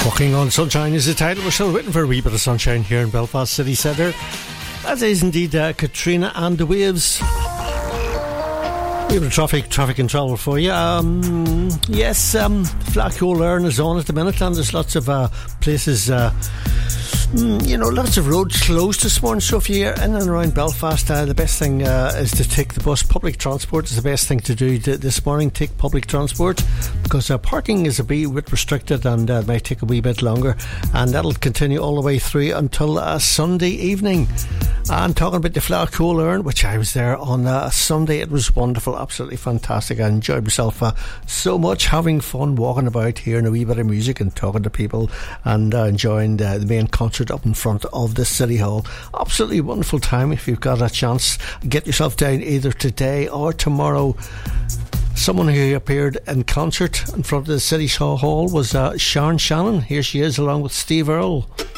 Walking on Sunshine is the title. We're still waiting for a wee bit of sunshine here in Belfast city centre. That is indeed Katrina and the Waves. We have a traffic and travel for you. Yes, Flacco Learn is on at the minute, and there's lots of places, lots of roads closed this morning. So if you're in and around Belfast, the best thing is to take the bus. Public transport is the best thing to do this morning. Take public transport, because parking is a bit restricted and might take a wee bit longer, and that'll continue all the way through until Sunday evening. And talking about the Flacco Learn, which I was there on Sunday, it was wonderful, absolutely fantastic. I enjoyed myself so much, having fun walking about, hearing a wee bit of music and talking to people, and enjoying the main concert up in front of the City Hall. Absolutely wonderful time. If you've got a chance, get yourself down either today or tomorrow. Someone who appeared in concert in front of the City Hall was Sharon Shannon. Here she is along with Steve Earle.